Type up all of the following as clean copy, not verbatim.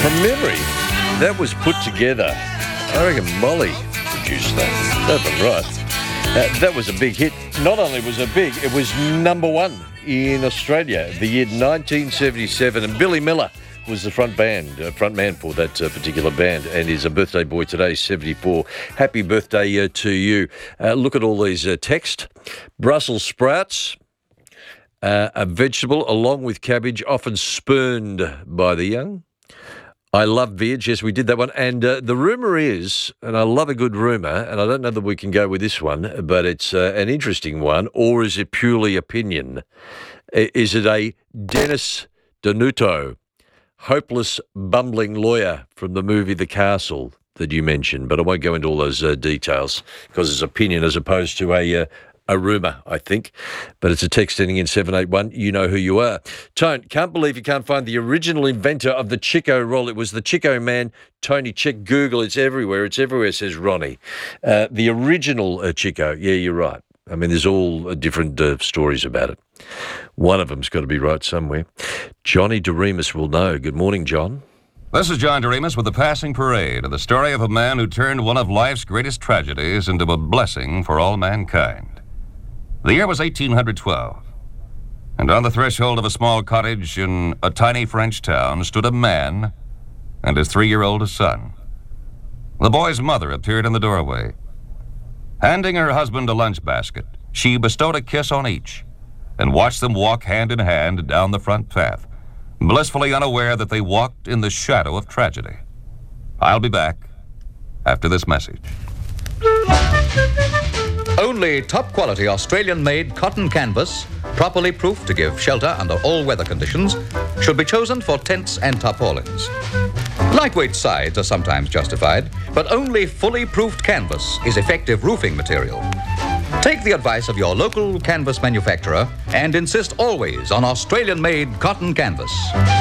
From memory, that was put together. I reckon Molly produced that. That's right. That was a big hit. Not only was it big, it was number one in Australia the year 1977, and Billy Miller was the front man for that particular band, and is a birthday boy today, 74. Happy birthday to you. Look at all these text. Brussels sprouts, a vegetable along with cabbage, often spurned by the young. I love veg. Yes, we did that one. And the rumour is, and I love a good rumour, and I don't know that we can go with this one, but it's an interesting one, or is it purely opinion? Is it a Dennis Danuto, hopeless, bumbling lawyer from the movie The Castle that you mentioned? But I won't go into all those details because it's opinion as opposed to a rumour, I think. But it's a text ending in 781. You know who you are. Tone, can't believe you can't find the original inventor of the Chico roll. It was the Chico man, Tony. Check Google. It's everywhere. It's everywhere, says Ronnie. The original Chico. Yeah, you're right. I mean, there's all different stories about it. One of them's got to be right somewhere. Johnny Doremus will know. Good morning, John. This is John Doremus with The Passing Parade, the story of a man who turned one of life's greatest tragedies into a blessing for all mankind. The year was 1812, and on the threshold of a small cottage in a tiny French town stood a man and his 3-year-old son. The boy's mother appeared in the doorway. Handing her husband a lunch basket, she bestowed a kiss on each and watched them walk hand in hand down the front path, blissfully unaware that they walked in the shadow of tragedy. I'll be back after this message. Only top-quality Australian-made cotton canvas, properly proofed to give shelter under all weather conditions, should be chosen for tents and tarpaulins. Lightweight sides are sometimes justified, but only fully proofed canvas is effective roofing material. Take the advice of your local canvas manufacturer and insist always on Australian-made cotton canvas.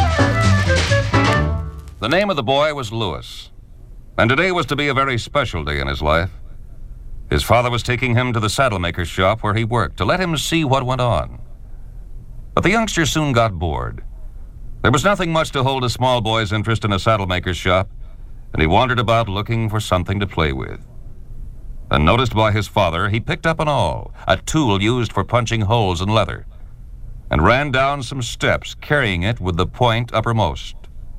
The name of the boy was Louis, and today was to be a very special day in his life. His father was taking him to the saddlemaker's shop where he worked to let him see what went on. But the youngster soon got bored. There was nothing much to hold a small boy's interest in a saddlemaker's shop, and he wandered about looking for something to play with. Unnoticed by his father, he picked up an awl, a tool used for punching holes in leather, and ran down some steps, carrying it with the point uppermost.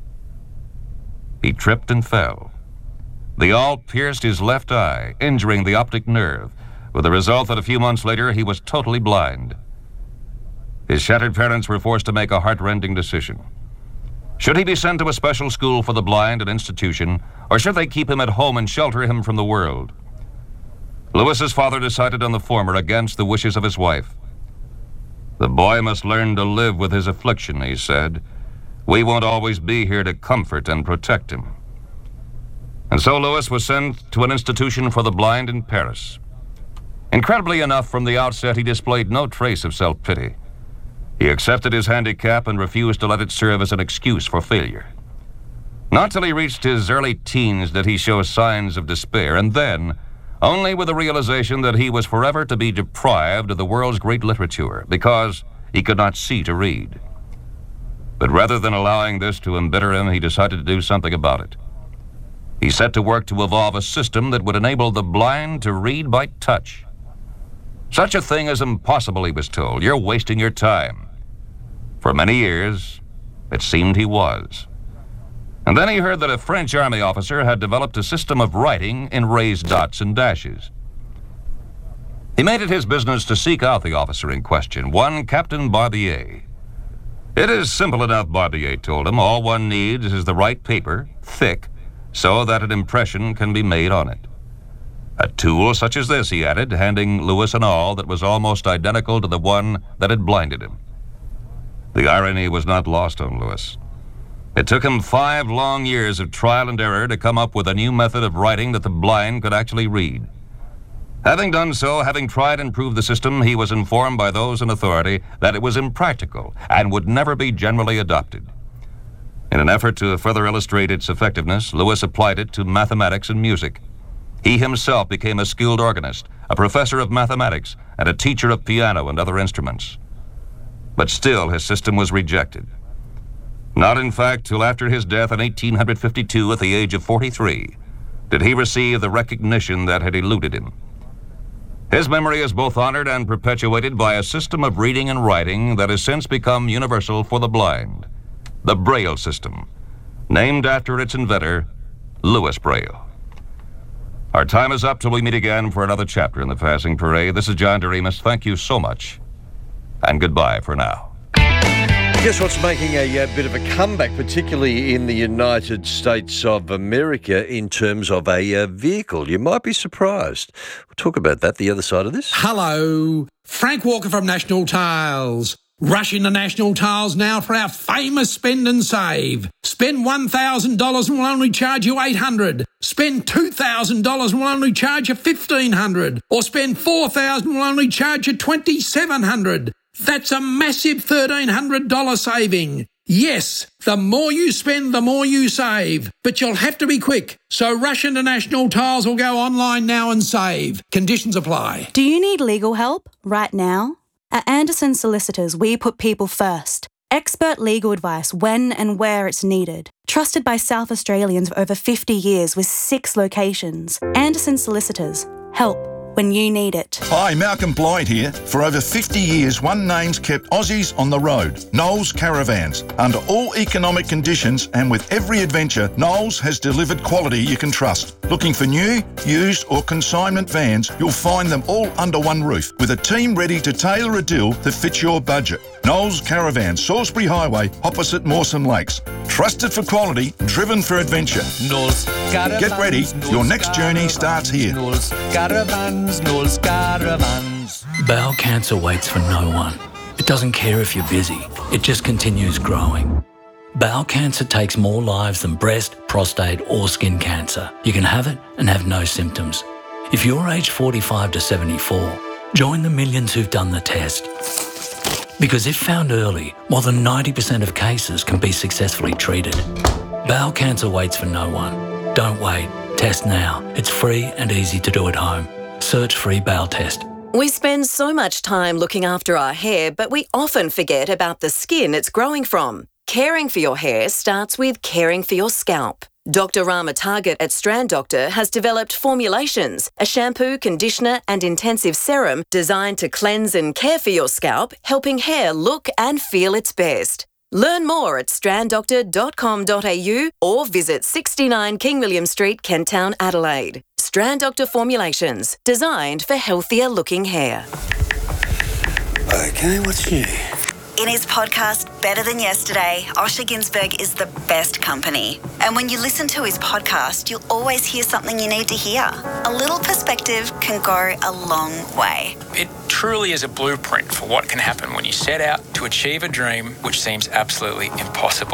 He tripped and fell. The awl pierced his left eye, injuring the optic nerve, with the result that a few months later he was totally blind. His shattered parents were forced to make a heart-rending decision. Should he be sent to a special school for the blind, an institution, or should they keep him at home and shelter him from the world? Louis's father decided on the former against the wishes of his wife. The boy must learn to live with his affliction, he said. We won't always be here to comfort and protect him. And so Louis was sent to an institution for the blind in Paris. Incredibly enough, from the outset, he displayed no trace of self-pity. He accepted his handicap and refused to let it serve as an excuse for failure. Not till he reached his early teens did he show signs of despair, and then only with the realization that he was forever to be deprived of the world's great literature because he could not see to read. But rather than allowing this to embitter him, he decided to do something about it. He set to work to evolve a system that would enable the blind to read by touch. Such a thing is impossible, he was told. You're wasting your time. For many years, it seemed he was. And then he heard that a French army officer had developed a system of writing in raised dots and dashes. He made it his business to seek out the officer in question, one Captain Barbier. It is simple enough, Barbier told him. All one needs is the right paper, thick, so that an impression can be made on it. A tool such as this, he added, handing Louis an awl that was almost identical to the one that had blinded him. The irony was not lost on Louis. It took him 5 long years of trial and error to come up with a new method of writing that the blind could actually read. Having done so, having tried and proved the system, he was informed by those in authority that it was impractical and would never be generally adopted. In an effort to further illustrate its effectiveness, Louis applied it to mathematics and music. He himself became a skilled organist, a professor of mathematics, and a teacher of piano and other instruments. But still, his system was rejected. Not, in fact, till after his death in 1852 at the age of 43 did he receive the recognition that had eluded him. His memory is both honored and perpetuated by a system of reading and writing that has since become universal for the blind, the Braille system, named after its inventor, Louis Braille. Our time is up till we meet again for another chapter in the Passing Parade. This is John Doremus. Thank you so much, and goodbye for now. Guess what's making a bit of a comeback, particularly in the United States of America, in terms of a vehicle? You might be surprised. We'll talk about that the other side of this. Hello, Frank Walker from National Tiles. Rush into National Tiles now for our famous spend and save. Spend $1,000 and we'll only charge you $800. Spend $2,000 and we'll only charge you $1,500. Or spend $4,000 and we'll only charge you $2,700. That's a massive $1,300 saving. Yes, the more you spend, the more you save. But you'll have to be quick. So rush into National Tiles or go online now and save. Conditions apply. Do you need legal help right now? At Anderson Solicitors, we put people first. Expert legal advice when and where it's needed. Trusted by South Australians for over 50 years with 6 locations. Anderson Solicitors. Help when you need it. Hi, Malcolm Blyde here. For over 50 years, one name's kept Aussies on the road. Knowles Caravans. Under all economic conditions and with every adventure, Knowles has delivered quality you can trust. Looking for new, used or consignment vans, you'll find them all under one roof with a team ready to tailor a deal that fits your budget. Knowles Caravans, Salisbury Highway, opposite Mawson Lakes. Trusted for quality, driven for adventure. Knowles Caravans. Get ready, your next journey starts here. Knowles Caravans, Knowles Caravans. Bowel cancer waits for no one. It doesn't care if you're busy, it just continues growing. Bowel cancer takes more lives than breast, prostate or skin cancer. You can have it and have no symptoms. If you're aged 45 to 74, join the millions who've done the test. Because if found early, more than 90% of cases can be successfully treated. Bowel cancer waits for no one. Don't wait. Test now. It's free and easy to do at home. Search free bowel test. We spend so much time looking after our hair, but we often forget about the skin it's growing from. Caring for your hair starts with caring for your scalp. Dr. Rama Target at Strand Doctor has developed formulations, a shampoo, conditioner and intensive serum designed to cleanse and care for your scalp, helping hair look and feel its best. Learn more at stranddoctor.com.au or visit 69 King William Street, Kent Town, Adelaide. Strand Doctor Formulations, designed for healthier looking hair. Okay, what's new? In his podcast, Better Than Yesterday, Osher Günsberg is the best company. And when you listen to his podcast, you'll always hear something you need to hear. A little perspective can go a long way. It truly is a blueprint for what can happen when you set out to achieve a dream which seems absolutely impossible.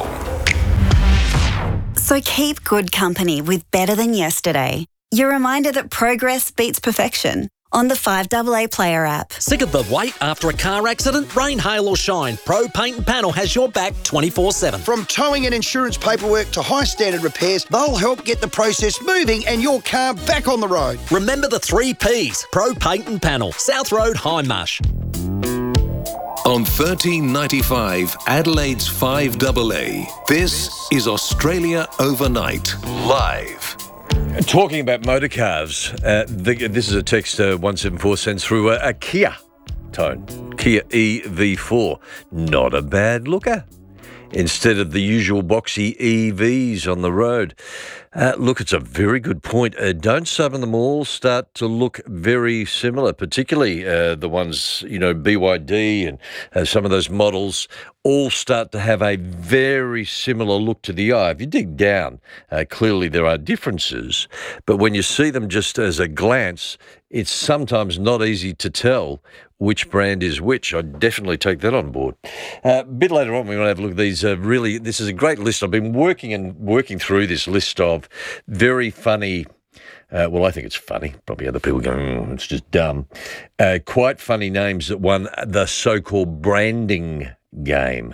So keep good company with Better Than Yesterday. Your reminder that progress beats perfection. On the 5AA Player app. Sick of the wait after a car accident? Rain, hail or shine, Pro Paint and Panel has your back 24/7. From towing and insurance paperwork to high standard repairs, they'll help get the process moving and your car back on the road. Remember the 3 Ps. Pro Paint and Panel, South Road, Hindmarsh. On 1395 Adelaide's 5AA, this is Australia Overnight, live. Talking about motor cars, this is a text 174 sends through a Kia Tone, Kia EV4. Not a bad looker. Instead of the usual boxy EVs on the road. Look, it's a very good point. Don't some of them all start to look very similar, particularly the ones, BYD and some of those models all start to have a very similar look to the eye. If you dig down, clearly there are differences, but when you see them just as a glance, it's sometimes not easy to tell which brand is which. I'd definitely take that on board. A bit later on, we're going to have a look at these. This is a great list. I've been working through this list of very funny, well, I think it's funny. Probably other people go, it's just dumb. Quite funny names that won the so-called branding game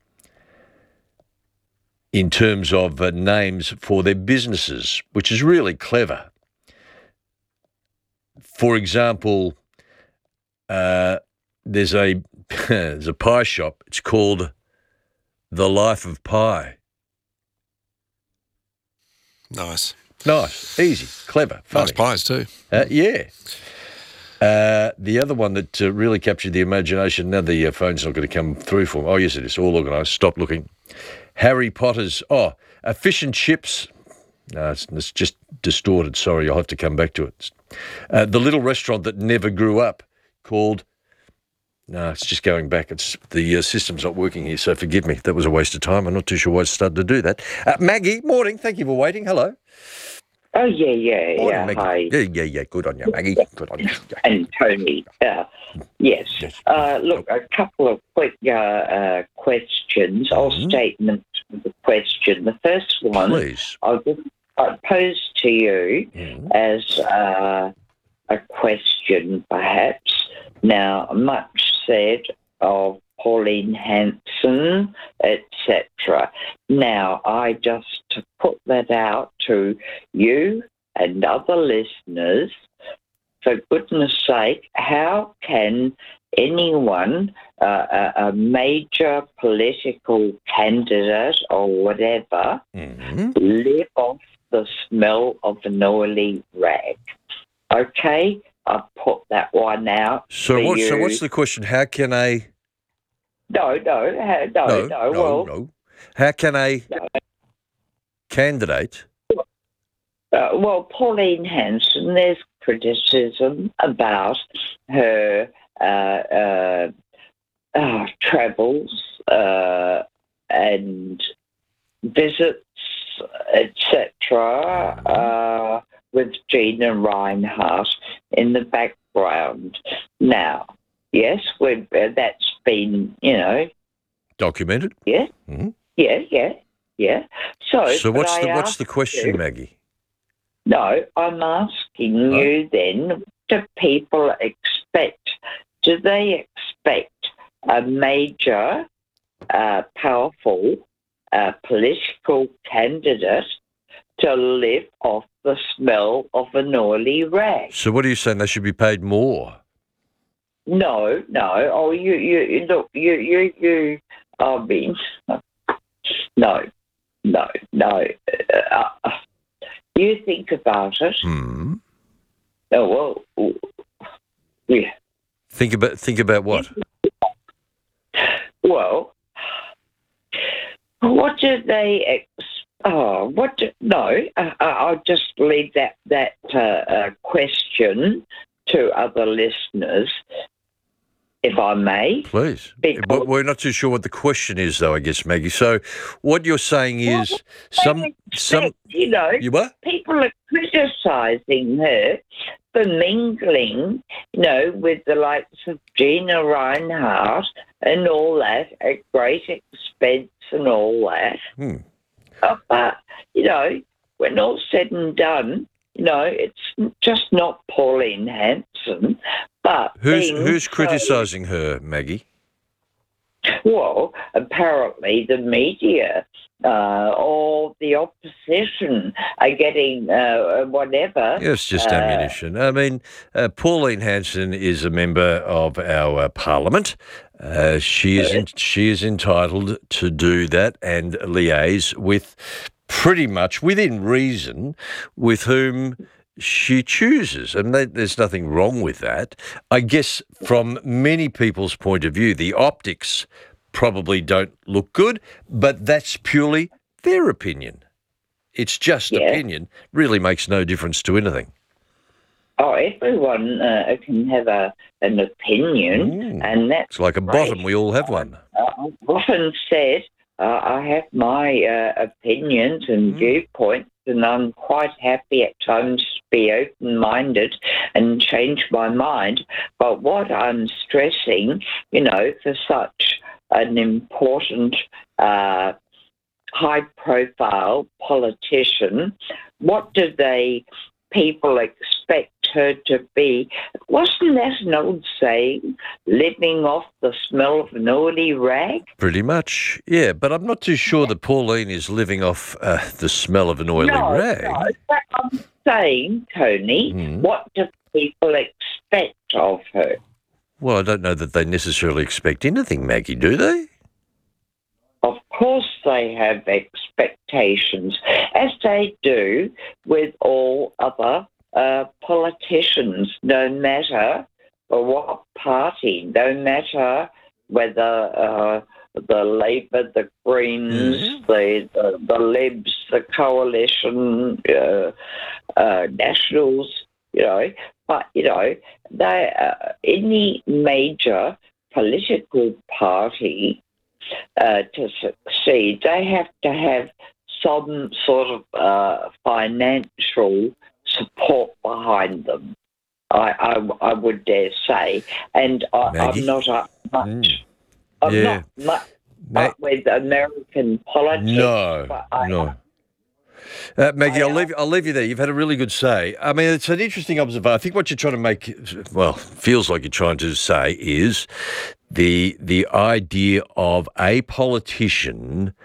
in terms of names for their businesses, which is really clever. For example, there's a pie shop. It's called The Life of Pi. Nice. Nice, easy, clever, funny. Nice pies too. Yeah. The other one that really captured the imagination, now the phone's not going to come through for me. Oh, yes, it is. All organised. Stop looking. Harry Potter's, fish and chips. No, it's just distorted. Sorry, I'll have to come back to it. The little restaurant that never grew up called... No, it's just going back. It's the system's not working here, so forgive me. That was a waste of time. I'm not too sure why I started to do that. Maggie, morning. Thank you for waiting. Hello. Oh, yeah, Morning, Maggie. hi. Yeah. Good on you, Maggie. Good on you. And Tony, yes. Look, a couple of quick questions or statements for the question. The first one, Please. I'll pose to you as a question, perhaps. Now, much said of Pauline Hanson, etc. Now, I just to put that out to you and other listeners, for goodness sake, how can anyone, a major political candidate or whatever, live off the smell of an oily rag? Okay, I've put that one out. So what's the question? How can a... No. How can a candidate... Well, Pauline Hanson, there's criticism about her travels and visits, etc., with Gina Reinhardt in the background. Now, yes, that's been, documented? Yeah. Mm-hmm. Yeah. So what's the question, Maggie? No, I'm asking you then, what do people expect? Do they expect a major, powerful political candidate to live off the smell of an oily rag? So what are you saying? They should be paid more? No. Oh, you look, you. I mean, no. You think about it. Oh well, yeah. Think about what? Well, what do they? I'll just leave that question to other listeners, if I may. Please. But we're not too sure what the question is, though, I guess, Maggie. So what you're saying is you what? People are criticising her for mingling, with the likes of Gina Reinhardt and all that at great expense and all that. But, when all's said and done, it's just not Pauline Hanson, but... Who's criticising her, Maggie? Well, apparently the media or the opposition are getting whatever... It's just ammunition. I mean, Pauline Hanson is a member of our parliament. She is entitled to do that and liaise with pretty much within reason with whom she chooses. And there's nothing wrong with that. I guess from many people's point of view, the optics probably don't look good, but that's purely their opinion. It's just opinion. Really makes no difference to anything. Oh, everyone can have an opinion, and that's it's like a bottom. We all have one. I've often said I have my opinions and viewpoints, and I'm quite happy at times to be open-minded and change my mind. But what I'm stressing, for such an important high-profile politician, what do people expect her to be? Wasn't that an old saying, living off the smell of an oily rag? Pretty much, yeah. But I'm not too sure that Pauline is living off the smell of an oily rag. No, but I'm saying, Tony, what do people expect of her? Well, I don't know that they necessarily expect anything, Maggie, do they? Of course they have expectations, as they do with all other politicians, no matter what party, no matter whether the Labour, the Greens, the Libs, the Coalition, Nationals, but, any major political party to succeed, they have to have some sort of financial support behind them, I would dare say. And I'm not much. I'm not much up with American politics. No. Maggie, I'll leave you there. You've had a really good say. I mean, it's an interesting observation. I think what you're trying to make, feels like you're trying to say is the idea of a politician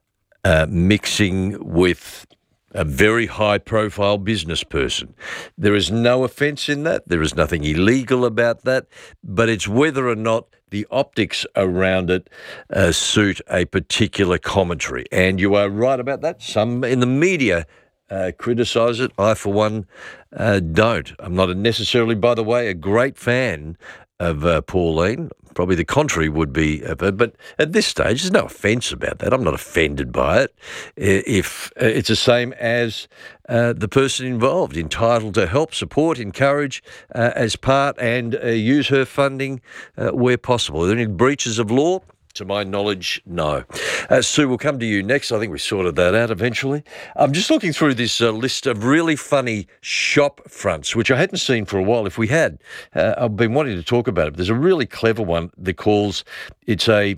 mixing with a very high-profile business person. There is no offence in that. There is nothing illegal about that. But it's whether or not the optics around it suit a particular commentary. And you are right about that. Some in the media criticise it. I, for one, don't. I'm not necessarily, by the way, a great fan of Pauline. Probably the contrary would be of her. But at this stage, there's no offence about that. I'm not offended by it. If it's the same as the person involved, entitled to help, support, encourage as part and use her funding where possible. Are there any breaches of law? To my knowledge, no. Sue, we'll come to you next. I think we sorted that out eventually. I'm just looking through this list of really funny shop fronts, which I hadn't seen for a while. If we had, I've been wanting to talk about it. But there's a really clever one that it's a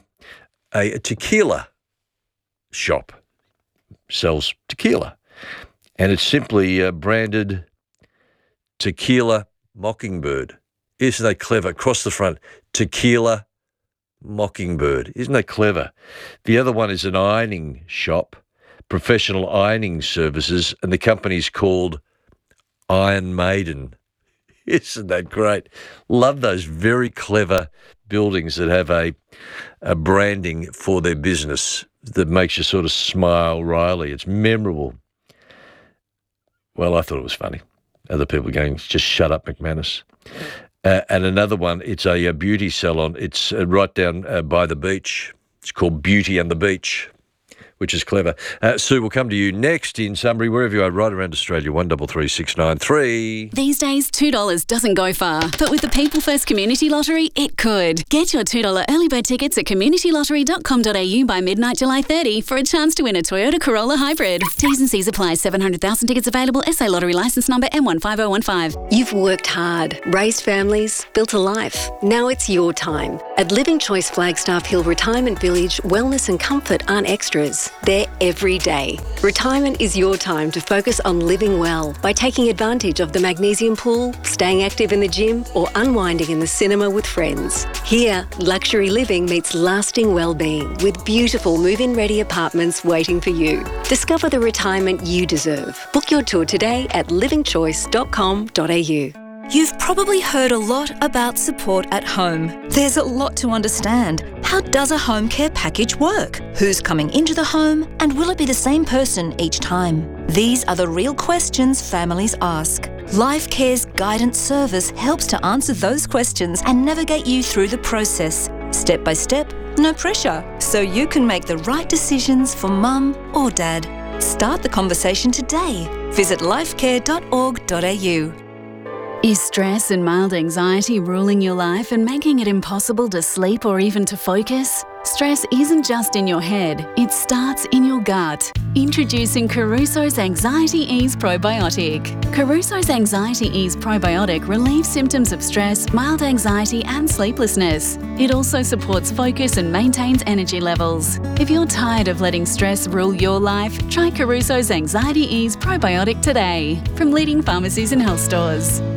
tequila shop, sells tequila. And it's simply branded Tequila Mockingbird. Isn't that clever? Across the front, Tequila Mockingbird. Isn't that clever? The other one is an ironing shop, professional ironing services, and the company's called Iron Maiden. Isn't that great? Love those very clever buildings that have a branding for their business that makes you sort of smile wryly. It's memorable. Well, I thought it was funny. Other people going, just shut up, McManus. And another one, it's a beauty salon. It's right down by the beach. It's called Beauty and the Beach, which is clever. Sue, we'll come to you next in Sunbury, wherever you are, right around Australia, 133693. These days, $2 doesn't go far, but with the People First Community Lottery, it could. Get your $2 early bird tickets at communitylottery.com.au by midnight July 30 for a chance to win a Toyota Corolla Hybrid. T's and C's apply. 700,000 tickets available. SA Lottery licence number M15015. You've worked hard, raised families, built a life. Now it's your time. At Living Choice Flagstaff Hill Retirement Village, wellness and comfort aren't extras. They're every day. Retirement is your time to focus on living well by taking advantage of the magnesium pool, staying active in the gym, or unwinding in the cinema with friends. Here, luxury living meets lasting well-being with beautiful move-in ready apartments waiting for you. Discover the retirement you deserve. Book your tour today at livingchoice.com.au. You've probably heard a lot about support at home. There's a lot to understand. How does a home care package work? Who's coming into the home? And will it be the same person each time? These are the real questions families ask. Life Care's guidance service helps to answer those questions and navigate you through the process. Step by step, no pressure, so you can make the right decisions for mum or dad. Start the conversation today. Visit lifecare.org.au. Is stress and mild anxiety ruling your life and making it impossible to sleep or even to focus? Stress isn't just in your head, it starts in your gut. Introducing Caruso's Anxiety Ease Probiotic. Caruso's Anxiety Ease Probiotic relieves symptoms of stress, mild anxiety and sleeplessness. It also supports focus and maintains energy levels. If you're tired of letting stress rule your life, try Caruso's Anxiety Ease Probiotic today from leading pharmacies and health stores.